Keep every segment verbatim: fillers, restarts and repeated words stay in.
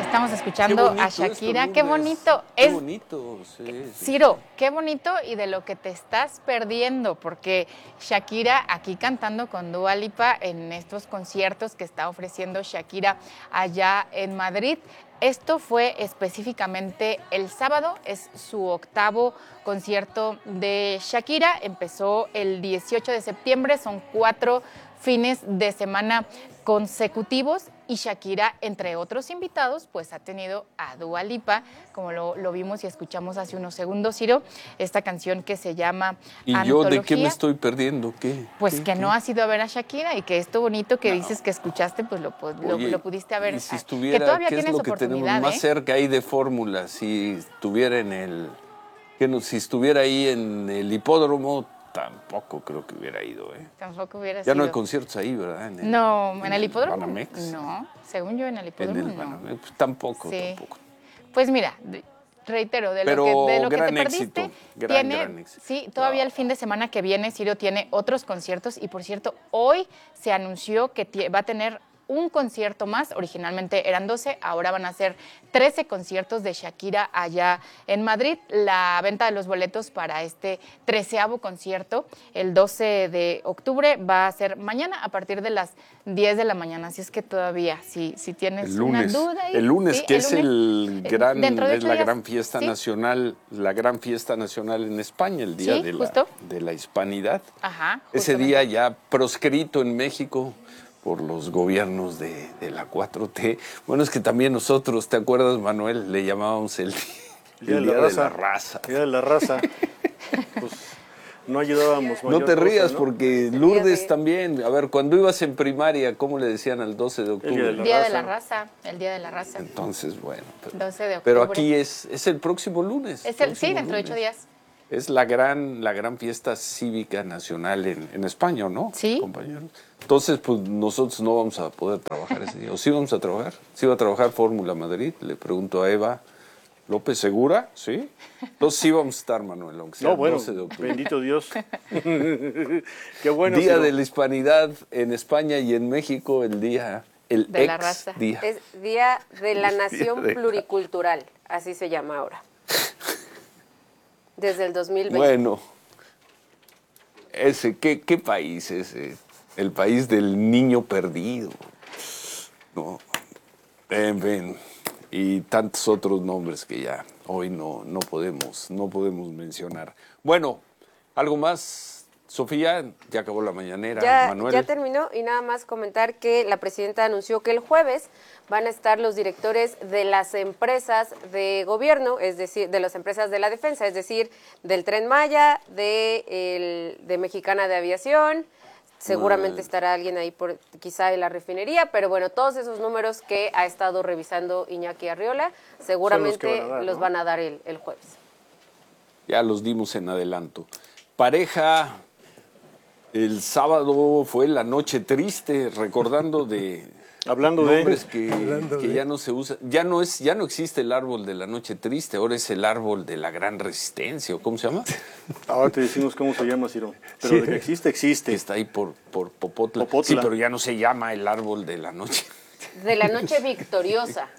Estamos escuchando a Shakira. Esto, qué bonito. Qué es, bonito, sí, sí. Ciro, qué bonito y de lo que te estás perdiendo, porque Shakira aquí cantando con Dua Lipa en estos conciertos que está ofreciendo Shakira allá en Madrid. Esto fue específicamente el sábado, es su octavo concierto de Shakira. Empezó el dieciocho de septiembre, son cuatro fines de semana consecutivos y Shakira, entre otros invitados, pues ha tenido a Dua Lipa, como lo, lo vimos y escuchamos hace unos segundos, Ciro, esta canción que se llama ¿Y Antología. yo de qué me estoy perdiendo? ¿Qué? Pues ¿Qué, que qué? no has ido a ver a Shakira y que esto bonito que no. dices que escuchaste, pues lo, lo, Oye, lo pudiste haber. Y si estuviera, que todavía ¿qué es tienes lo que tenemos oportunidad, más ¿eh? cerca ahí de fórmula? Si estuviera en el, que no, si estuviera ahí en el hipódromo, tampoco creo que hubiera ido, ¿eh? Tampoco hubiera Ya sido. no hay conciertos ahí, ¿verdad? En el, no, en, en el, el hipódromo. Banamex. No, según yo en el hipódromo En el no. Banamex, pues, tampoco, sí. tampoco. Pues mira, reitero, de Pero lo que, de lo que gran te perdiste, éxito, gran, tiene, gran éxito. sí, todavía No. el fin de semana que viene, Ciro tiene otros conciertos y por cierto, hoy se anunció que va a tener un concierto más, originalmente eran doce, ahora van a ser trece conciertos de Shakira allá en Madrid. La venta de los boletos para este treceavo concierto, el doce de octubre, va a ser mañana a partir de las diez de la mañana, así es que todavía, si, si tienes el lunes, una duda... Ahí, el lunes, sí, que el es lunes, el gran, dentro de es la días, gran fiesta sí. nacional, la gran fiesta nacional en España, el día sí, de, la, justo. de la hispanidad. Ajá, ese día ya proscrito en México por los gobiernos de, de la cuatro T. Bueno, es que también nosotros, ¿te acuerdas, Manuel? Le llamábamos el, el, el día, de, la de la raza. El día de la raza. Pues no ayudábamos. No te rías, cosa, ¿no? porque Lourdes de... también. A ver, cuando ibas en primaria, ¿cómo le decían al doce de octubre? El día de la raza. El día de la raza. Entonces, bueno. Pero, doce de octubre. Pero aquí es, es el próximo lunes. Es el, sí, dentro de ocho días. Es la gran, la gran fiesta cívica nacional en, en España, ¿no? Sí. Compañeros. Entonces, pues nosotros no vamos a poder trabajar ese día. ¿O sí vamos a trabajar? ¿Sí va a trabajar Fórmula Madrid? Le pregunto a Eva López, ¿segura? ¿Sí? Entonces sí vamos a estar, Manuel, aunque sea no, bueno, doce de octubre. Bendito Dios. Qué bueno. Día sino... de la Hispanidad en España y en México, el día, el de ex la raza. día. Es Día de la Nación de... Pluricultural, así se llama ahora. Desde el dos mil veinte. Bueno, ese, ¿qué, qué país es ese? El país del niño perdido. No, en fin, y tantos otros nombres que ya hoy no, no, podemos, no podemos mencionar. Bueno, ¿algo más? Sofía, ya acabó la mañanera. Ya, Manuel. ya terminó y nada más comentar que la presidenta anunció que el jueves van a estar los directores de las empresas de gobierno, es decir, de las empresas de la defensa, es decir, del Tren Maya, de, el, de Mexicana de Aviación, seguramente estará alguien ahí por quizá en la refinería, pero bueno, todos esos números que ha estado revisando Iñaki Arriola, seguramente los, van a dar, los ¿no? van a dar el, el jueves. Ya los dimos en adelanto. Pareja, el sábado fue la noche triste, recordando de hablando nombres de, que, hablando que de. ya no se usa, ya no es, ya no existe el árbol de la noche triste, ahora es el árbol de la gran resistencia, ¿o cómo se llama? Ahora te decimos cómo se llama, Ciro. Pero sí. De que existe, existe. Que está ahí por, por Popotla. Popotla. Sí, pero ya no se llama el árbol de la noche. De la noche victoriosa.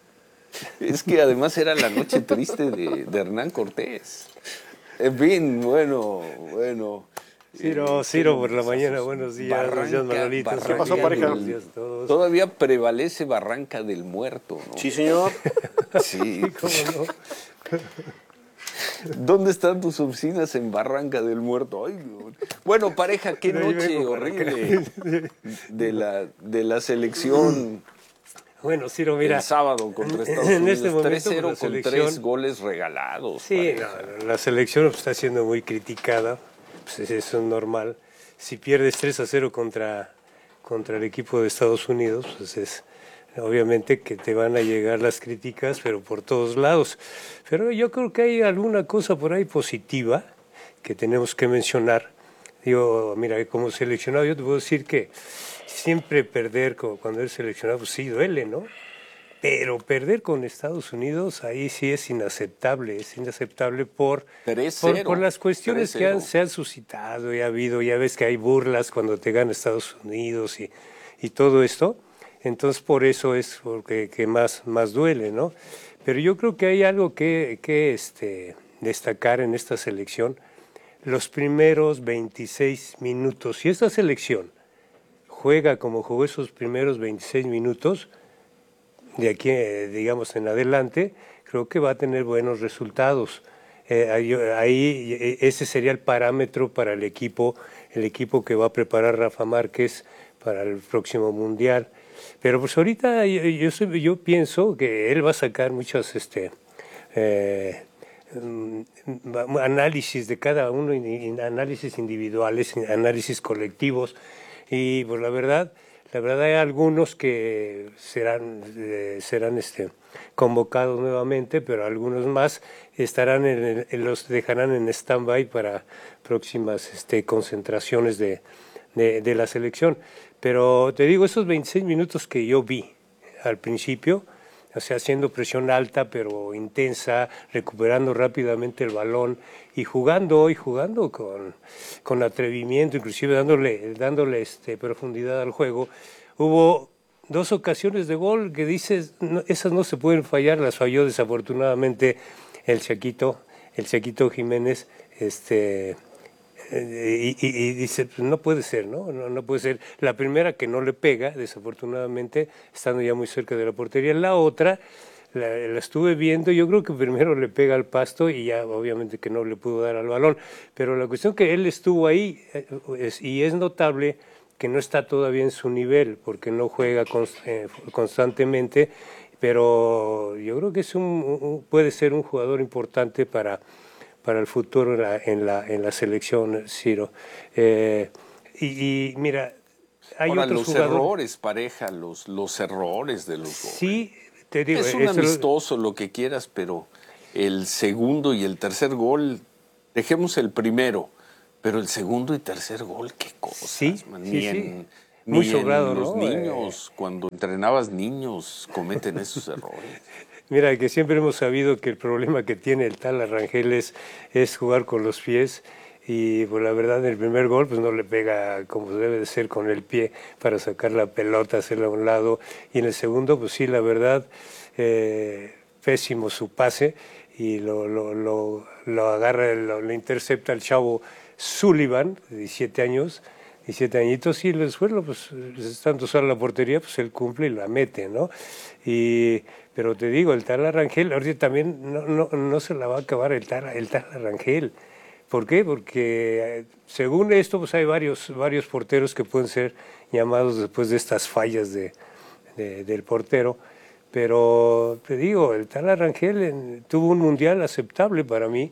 Es que además era la noche triste de, de Hernán Cortés. En fin, bueno, bueno. Ciro, Ciro por la mañana, buenos días, buenos días, Manolito. ¿Qué pasó, pareja? Buenos días a todos. Todavía prevalece Barranca del Muerto, ¿no? Sí, señor. Sí. ¿Cómo no? ¿Dónde están tus oficinas en Barranca del Muerto? Ay, bueno, pareja, qué noche horrible de la, de la selección. Bueno, Ciro, mira. El sábado contra Estados en Unidos, este momento, tres cero pues, con tres goles regalados. Sí, no, la selección pues, está siendo muy criticada, pues eso es normal. Si pierdes tres a cero contra, contra el equipo de Estados Unidos, pues es obviamente que te van a llegar las críticas, pero por todos lados. Pero yo creo que hay alguna cosa por ahí positiva que tenemos que mencionar. Digo, mira, como seleccionado, yo te puedo decir que siempre perder cuando eres seleccionado, pues sí duele, ¿no? Pero perder con Estados Unidos, ahí sí es inaceptable, es inaceptable por, por, por las cuestiones que han, se han suscitado y ha habido, ya ves que hay burlas cuando te gana Estados Unidos y, y todo esto. Entonces por eso es porque que más, más duele, ¿no? Pero yo creo que hay algo que, que este, destacar en esta selección, los primeros veintiséis minutos. Si esta selección juega como jugó esos primeros veintiséis minutos, de aquí, digamos, en adelante, creo que va a tener buenos resultados. Eh, ahí, ahí ese sería el parámetro para el equipo, el equipo que va a preparar Rafa Márquez para el próximo Mundial. Pero pues ahorita yo, yo, soy, yo pienso que él va a sacar muchos este, eh, análisis de cada uno, análisis individuales, análisis colectivos, y pues la verdad, la verdad hay algunos que serán, eh, serán este, convocados nuevamente, pero algunos más estarán en, en los dejarán en stand-by para próximas este, concentraciones de, de, de la selección. Pero te digo, esos veintiséis minutos que yo vi al principio, o sea, haciendo presión alta pero intensa, recuperando rápidamente el balón y jugando y jugando con, con atrevimiento, inclusive dándole, dándole este, profundidad al juego. Hubo dos ocasiones de gol que dices, no, esas no se pueden fallar, las falló desafortunadamente el Chaquito, el Chaquito Jiménez, este... Y, y, y dice, pues no puede ser, ¿no? ¿no? No puede ser. La primera que no le pega, desafortunadamente, estando ya muy cerca de la portería. La otra, la, la estuve viendo, yo creo que primero le pega al pasto y ya obviamente que no le pudo dar al balón. Pero la cuestión que él estuvo ahí, es, y es notable que no está todavía en su nivel, porque no juega const, eh, constantemente, pero yo creo que es un, un, puede ser un jugador importante para... para el futuro en la, en la, en la selección, Ciro. Eh, y, y mira, hay Ahora, otros los jugadores... errores, pareja, los, los errores de los goles. Sí, te digo... Es un amistoso, lo que quieras, pero el segundo y el tercer gol, dejemos el primero, pero el segundo y tercer gol, qué cosas, sí, man. Sí, Ni sí. en, Muy ni sobrado, en los ¿no? niños, Eh... cuando entrenabas niños, cometen esos errores. Mira, que siempre hemos sabido que el problema que tiene el tal Arrangel es, es jugar con los pies y pues la verdad en el primer gol pues no le pega como debe de ser con el pie para sacar la pelota, hacerla a un lado, y en el segundo pues sí, la verdad, eh, pésimo su pase y lo, lo, lo, lo agarra, lo, lo intercepta el chavo Sullivan, de diecisiete años, diecisiete añitos, y después, pues, tanto usar la portería, pues él cumple y la mete, ¿no? Y, pero te digo, el tal Arrangel, ahorita también no, no, no se la va a acabar el tal, el tal Arrangel. ¿Por qué? Porque según esto, pues hay varios, varios porteros que pueden ser llamados después de estas fallas de, de, del portero, pero te digo, el tal Arrangel en, tuvo un mundial aceptable para mí,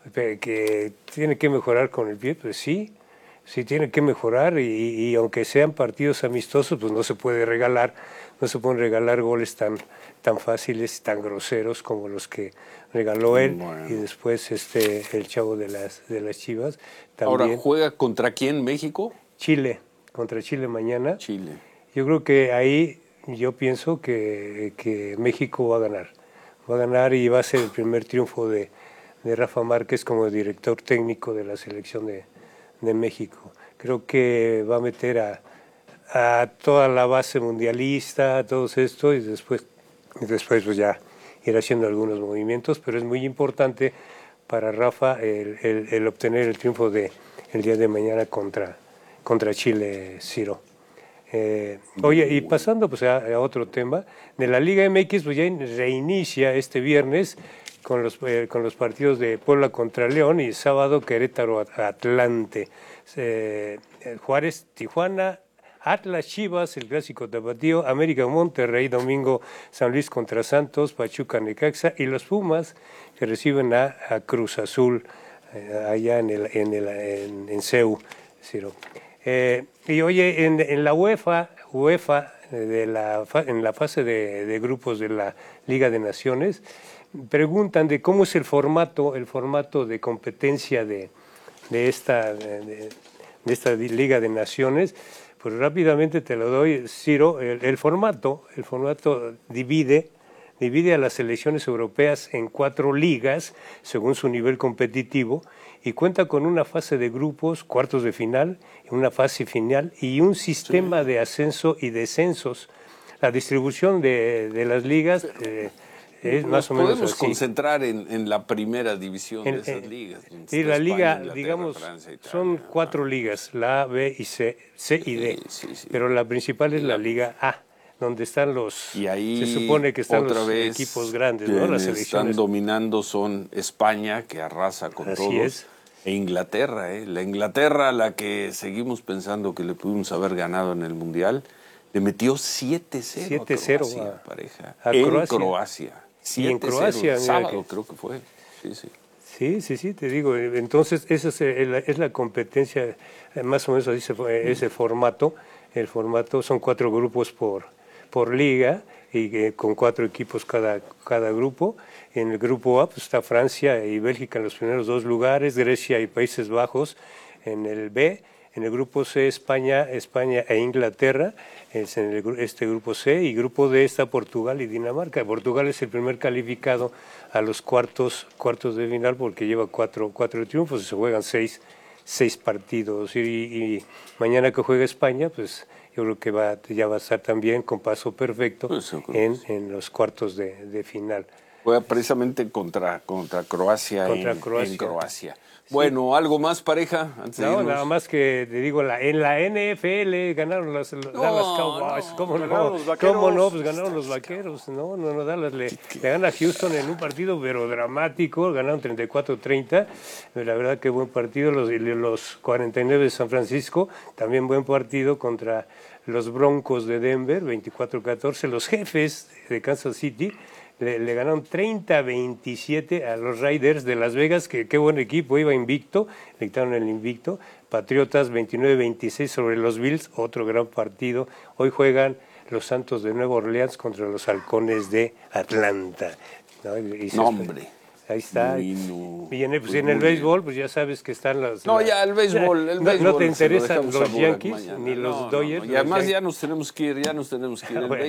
que tiene que mejorar con el pie, pues sí, sí tiene que mejorar y, y aunque sean partidos amistosos, pues no se puede regalar, no se pueden regalar goles tan, tan fáciles, tan groseros como los que regaló él, bueno. Y después este el chavo de las de las Chivas. También. Ahora, ¿juega contra quién México? Chile, contra Chile mañana. Chile. Yo creo que ahí yo pienso que, que México va a ganar, va a ganar y va a ser el primer triunfo de, de Rafa Márquez como director técnico de la selección de de México. Creo que va a meter a, a toda la base mundialista, a todos estos, y después, y después pues ya ir haciendo algunos movimientos, pero es muy importante para Rafa el, el, el obtener el triunfo de el día de mañana contra, contra Chile, Ciro. Eh, oye, y pasando pues a, a otro tema, de la Liga M X pues ya reinicia este viernes con los, eh, con los partidos de Puebla contra León y sábado Querétaro Atlante, eh, Juárez Tijuana, Atlas Chivas, el clásico tapatío, América Monterrey, domingo San Luis contra Santos, Pachuca Necaxa y los Pumas que reciben a, a Cruz Azul eh, allá en el en el en, en C E U, Ciro. Eh, y oye, en, en la UEFA, UEFA de la, en la fase de, de grupos de la Liga de Naciones, preguntan de cómo es el formato, el formato de competencia de, de, esta, de, de esta Liga de Naciones. Pues rápidamente te lo doy, Ciro. El, el formato, el formato divide, divide a las selecciones europeas en cuatro ligas según su nivel competitivo y cuenta con una fase de grupos, cuartos de final, una fase final y un sistema sí. de ascenso y descensos. la distribución de, de las ligas eh, es Nos más o menos podemos así. concentrar en, en la primera división En- de esas en- ligas. donde Sí, está la España, liga, Inglaterra, digamos, Francia, Italia. son cuatro ligas, la A, B y C, C y D, Sí, sí, sí. pero la principal es la La- Liga A, donde están los, Y ahí se supone que están otra los vez, equipos grandes, ¿no? Las quienes están selecciones. dominando son España, que arrasa con Así todos, es. e Inglaterra. ¿eh? La Inglaterra, a la que seguimos pensando que le pudimos haber ganado en el Mundial, le metió siete cero siete cero a Croacia, a- pareja. a en Croacia. Croacia. Y en siete cero, Croacia, el mira sábado que- creo que fue. Sí, sí. Sí, sí, sí, te digo. eh, Entonces, esa es, eh, la- es la competencia, eh, más o menos así se fue, ese formato. El formato son cuatro grupos por, por liga y eh, con cuatro equipos cada, cada grupo. En el grupo A pues, está Francia y Bélgica en los primeros dos lugares, Grecia y Países Bajos en el B. En el grupo C, España, España e Inglaterra, es en el, gru- este grupo C, y grupo D está Portugal y Dinamarca. Portugal es el primer calificado a los cuartos, cuartos de final porque lleva cuatro, cuatro triunfos y se juegan seis, seis partidos. Y, y mañana que juega España, pues yo creo que va, ya va a estar también con paso perfecto Pues, yo creo en, que sí. en los cuartos de, de final. Fue precisamente contra, contra Croacia, Contra en, Croacia. en Croacia. Bueno, ¿algo más, pareja? Antes de No, irnos? nada más que te digo, la, en la N F L ganaron las, las Dallas Cowboys. no, ¿Cómo ganaron no? los vaqueros. ¿Cómo no? Pues ganaron los vaqueros. No, no, no, Dallas le, le gana a Houston en un partido, pero dramático. Ganaron treinta y cuatro treinta. La verdad que buen partido. Los, los cuarenta y nueve de San Francisco, también buen partido contra los Broncos de Denver, veinticuatro catorce. Los Jefes de Kansas City le, le ganaron treinta a veintisiete a los Raiders de Las Vegas, que qué buen equipo, iba invicto, le quitaron el invicto. Patriotas veintinueve veintiséis sobre los Bills, otro gran partido. Hoy juegan los Santos de Nueva Orleans contra los Halcones de Atlanta. ¿No? Y se- No, hombre. Ahí está. Bueno, Y en el, pues, pues en el muy bien. béisbol, pues ya sabes que están las... No, las- ya el béisbol, el No- béisbol no te se lo interesan dejamos a los Burak Yankees mañana. ni los No, no, Dodgers. no. Y los además Yankees. ya nos tenemos que ir, ya nos tenemos que ir. El Bueno.